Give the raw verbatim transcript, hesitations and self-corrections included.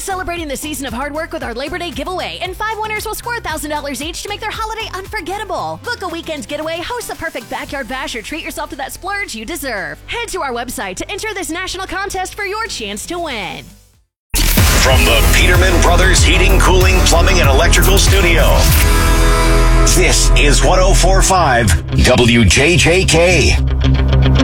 celebrating the season of hard work with our Labor Day giveaway, and five winners will score one thousand dollars each to make their holiday unforgettable. Book a weekend getaway, host the perfect backyard bash, or treat yourself to that splurge you deserve. Head to our website to enter this national contest for your chance to win. From the Peterman Brothers Heating, Cooling, Plumbing, and Electrical Studio, this is one oh four point five W J J K.